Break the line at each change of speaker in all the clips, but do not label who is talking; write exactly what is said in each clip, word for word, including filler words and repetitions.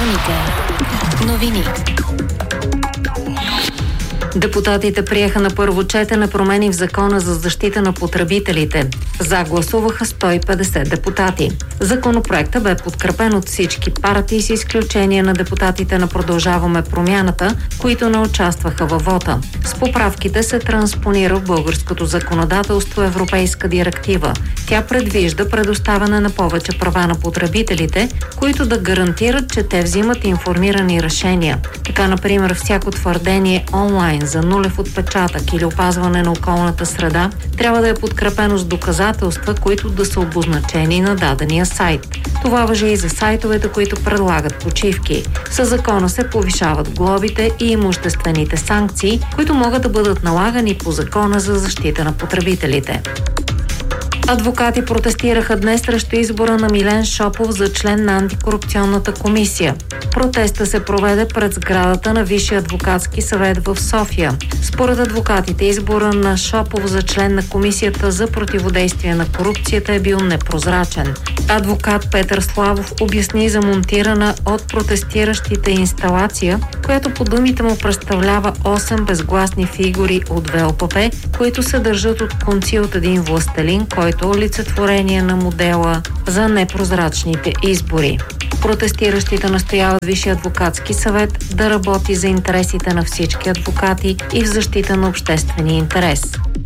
Вероника. Новини. Депутатите приеха на първо четене промени в Закона за защита на потребителите. За гласуваха сто и петдесет депутати. Законопроектът бе подкрепен от всички партии с изключение на депутатите на Продължаваме промяната, които не участваха във вота. С поправките се транспонира в българското законодателство европейска директива. Тя предвижда предоставяне на повече права на потребителите, които да гарантират, че те взимат информирани решения. Така, например, всяко твърдение онлайн за нулев отпечатък или опазване на околната среда трябва да е подкрепено с доказателства, които да са обозначени на дадения сайт. Това важи и за сайтовете, които предлагат почивки. Със закона се повишават глобите и имуществените санкции, които могат да бъдат налагани по Закона за защита на потребителите. Адвокати протестираха днес срещу избора на Милен Шопов за член на антикорупционната комисия. Протеста се проведе пред сградата на Висшия адвокатски съвет в София. Според адвокатите, избора на Шопов за член на комисията за противодействие на корупцията е бил непрозрачен. Адвокат Петър Славов обясни за монтирана от протестиращите инсталация, която по думите му представлява осем безгласни фигури от В Л П П, които се държат от конци от един властелин, който е олицетворение на модела за непрозрачните избори. Протестиращите настояват Висшия адвокатски съвет да работи за интересите на всички адвокати и в защита на обществения интерес.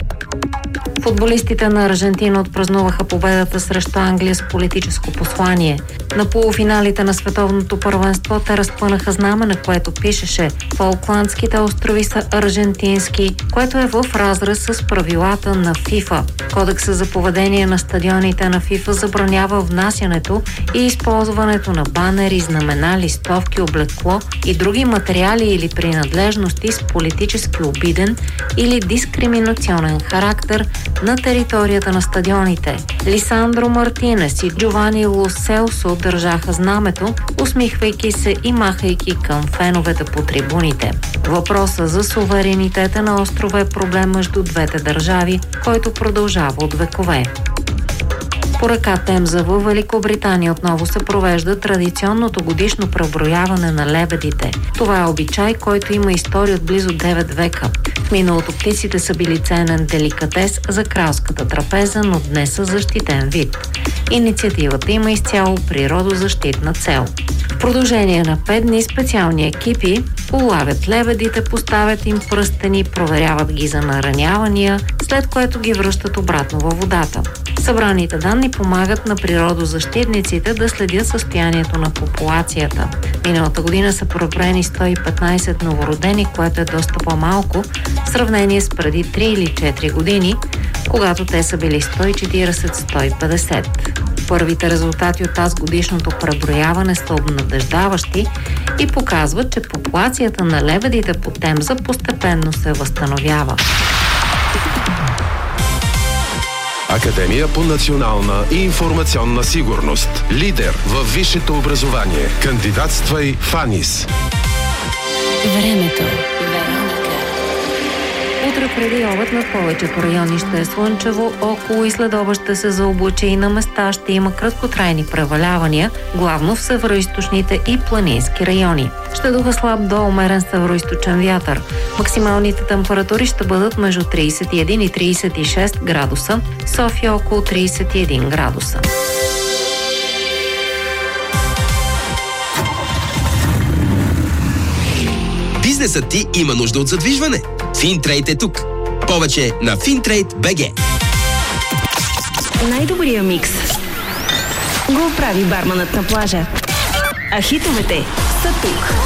Футболистите на Аржентина отпразнуваха победата срещу Англия с политическо послание. На полуфиналите на световното първенство те разпънаха знаме, на което пишеше «Фолкландските острови са аржентински», което е в разрез с правилата на ФИФА. Кодексът за поведение на стадионите на ФИФА забранява внасянето и използването на банери, знамена, листовки, облекло и други материали или принадлежности с политически обиден или дискриминационен характер на територията на стадионите. Лисандро Мартинес и Джовани Ло Селсо държаха знамето, усмихвайки се и махайки към феновете по трибуните. Въпросът за суверенитета на острова е проблем между двете държави, който продължава от векове. По река Темза във Великобритания отново се провежда традиционното годишно преброяване на лебедите. Това е обичай, който има история от близо девет века. В миналото птиците са били ценен деликатес за кралската трапеза, но днес са защитен вид. Инициативата има изцяло природозащитна цел. В продължение на пет дни специални екипи улавят лебедите, поставят им пръстени, проверяват ги за наранявания, след което ги връщат обратно във водата. Събраните данни помагат на природозащитниците да следят състоянието на популацията. Миналата година са преброени сто и петнайсет новородени, което е доста по-малко в сравнение с преди три или четири години, когато те са били сто и четирийсет до сто и петдесет. Първите резултати от тази годишното преброяване са обнадеждаващи и показват, че популацията на лебедите по Темза постепенно се възстановява.
Академия по национална и информационна сигурност. Лидер във висшето образование. Кандидатствай в АНИС.
Времето.
Утре преди обед над повечето райони ще е слънчево, около и след обед ще се заоблачи и на места ще има краткотрайни превалявания, главно в североизточните и планински райони. Ще духа слаб до умерен североизточен вятър. Максималните температури ще бъдат между трийсет и един и трийсет и шест градуса, София около трийсет и един градуса.
Бизнесът ти има нужда от задвижване. Финтрейд е тук. Повече на Финтрейд точка би джи.
Най-добрия микс го прави барманът на плажа. А хитовете са тук.